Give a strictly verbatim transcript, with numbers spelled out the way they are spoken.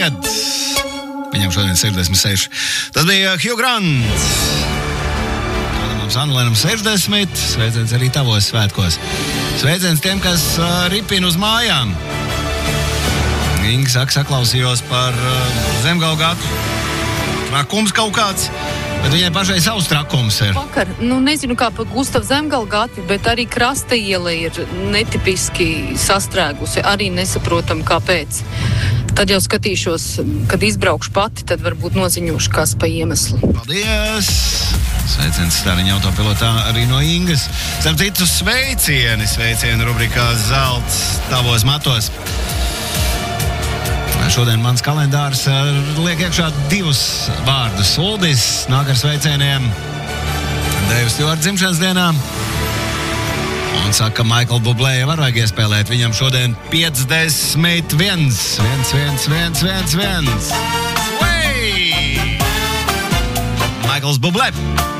Viņam šodien sešdesmit seši. Tas bija Hugh Grants. Mums Anulēnam sešdesmit. Sveiciens arī tavos svētkos. Sveiciens tiem, kas uh, ripina uz mājām. Inga saka, saklausījos par uh, Zemgalgatu. Trakums kaut kāds. Bet viņai pašai savs trakums ir. Vakar, nu nezinu kā pa Gustavu Zemgalgati, bet arī Krasta iela ir netipiski sastrēgusi. Arī nesaprotam, kāpēc. Tad jau skatīšos, kad izbraukšu pati, tad varbūt noziņošu, kas pa iemeslu. Paldies! Sveiciens Stariņa autopilotā arī no Ingas. Starp citu sveicieni, sveicieni rubrikā Zelts tavos matos. Šodien mans kalendārs liek iekšā divus vārdus. Uldis nāk ar sveicieniem Deivis Stjorts dzimšanas dienā. Un saka, Michael Bublé var vajag iespēlēt. Viņam šodien piecdesmit viens. Viens, viens, viens, viens, viens. Svei! Michaels Bublé.